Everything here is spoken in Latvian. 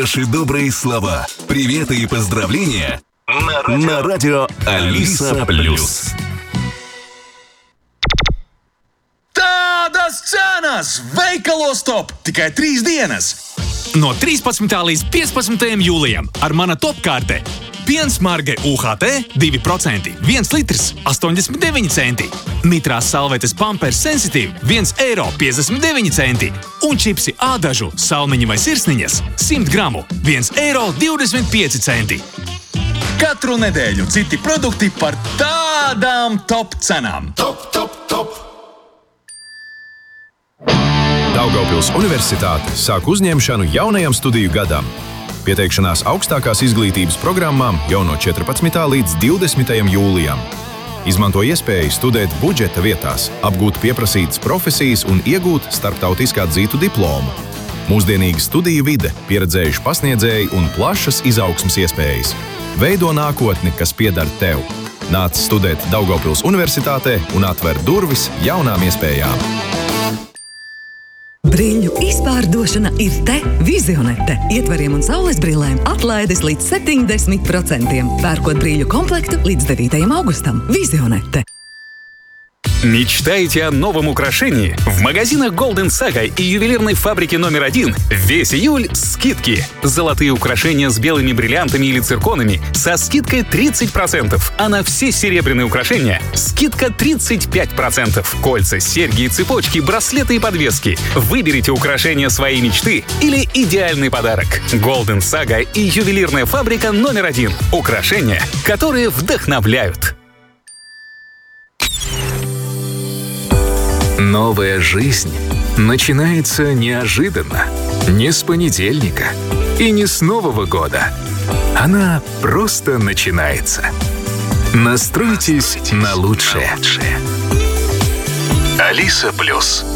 Ваши добрые слова, приветы и поздравления на радио Алиса Плюс. Tādas cenas veikalos top tikai 3 dienas. No 13. līdz 15. jūlijam ar mana topkārte. Piens Marge UHT 2%, 1 litrs 89 centi. Mitrās salvetes Pampers Sensitive 1,59 eiro. Un čipsi ādažu, salmiņi vai sirsniņas 100 gramu 1,25 eiro. Katru nedēļu citi produkti par tādām top cenām. Top! Daugavpils Universitāte sāk uzņemšanu jaunajam studiju gadam. Pieteikšanās augstākās izglītības programmām jau no 14. līdz 20. jūlijam. Izmanto iespēju studēt budžeta vietās, apgūt pieprasītas profesijas un iegūt starptautiski atzītu diplomu. Mūsdienīga studiju vide, pieredzējuši pasniedzēji un plašas izaugsmes iespējas. Veido nākotni, kas pieder tev. Nāc studēt Daugavpils Universitātē un atver durvis jaunām iespējām. Brīļu izpārdošana ir te Vizionete. Ietvariem un saules brillēm atlaides līdz 70%. Pērkot brīļu komplektu līdz 9. augustam. Vizionete. Мечтаете о новом украшении? В магазинах Golden Saga и ювелирной фабрике номер 1 весь июль скидки. Золотые украшения с белыми бриллиантами или цирконами со скидкой 30%, а на все серебряные украшения скидка 35%. Кольца, серьги и цепочки, браслеты и подвески. Выберите украшения своей мечты или идеальный подарок. Golden Saga и ювелирная фабрика номер 1. Украшения, которые вдохновляют. Новая жизнь начинается неожиданно, не с понедельника и не с Нового года. Она просто начинается. Настройтесь на лучшее. Алиса Плюс.